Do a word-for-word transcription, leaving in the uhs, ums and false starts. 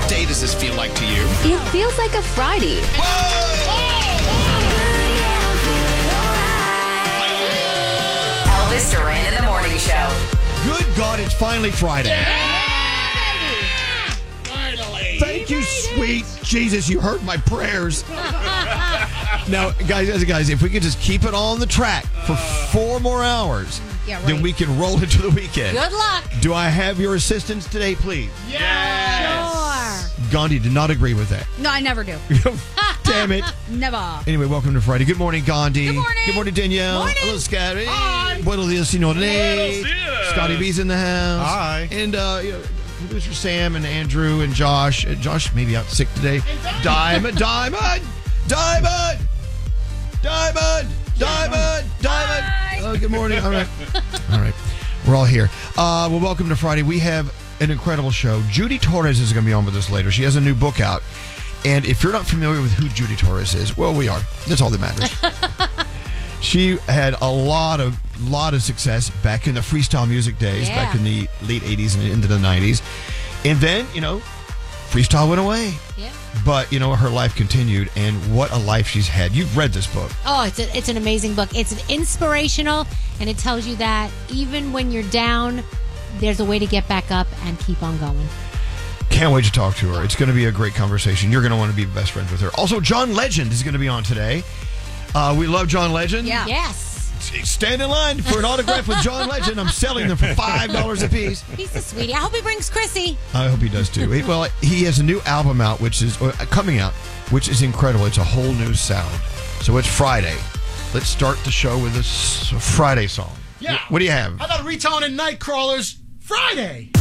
What day does this feel like to you? It feels like a Friday. Elvis Duran in the Morning Show. Good God, it's finally Friday. Finally. Thank you, sweet Jesus. You heard my prayers. Now, guys, guys, if we could just keep it on the track for four more hours, Yeah, right. then we can roll into the weekend. Good luck. Do I have your assistance today, please? Yes. Sure. Gandhi did not agree with that. No, I never do. Damn it. Never. Anyway, welcome to Friday. Good morning, Gandhi. Good morning. Good morning, Danielle. Morning. Hello, Scotty. Hi. Buenos dias, senores. Buenos dias. Scotty B's in the house. Hi. And, uh, you know, producer Sam and Andrew and Josh. Uh, Josh may be out sick today. Diamond, Diamond, Diamond, Diamond, Diamond, Diamond. Oh, good morning. All right. All right. We're all here. Uh, well, welcome to Friday. We have an incredible show. Judy Torres is going to be on with us later. She has a new book out. And if you're not familiar with who Judy Torres is, well, we are. That's all that matters. She had a lot of lot of success back in the freestyle music days, Yeah. back in the late eighties and into the nineties. And then, you know, freestyle went away. Yeah. But, you know, her life continued, and what a life she's had. You've read this book. Oh, it's a, it's an amazing book. It's an inspirational, and it tells you that even when you're down, there's a way to get back up and keep on going. Can't wait to talk to her. It's going to be a great conversation. You're going to want to be best friends with her. Also, John Legend is going to be on today. Uh, we love John Legend. Yeah. Yes. Stand in line for an autograph with John Legend. I'm selling them for five dollars a piece. He's a sweetie. I hope he brings Chrissy. I hope he does too. He- well, he has a new album out, which is uh, coming out, which is incredible. It's a whole new sound. So it's Friday. Let's start the show with a s- Friday song. Yeah. What do you have? How about Reton and Nightcrawlers Friday?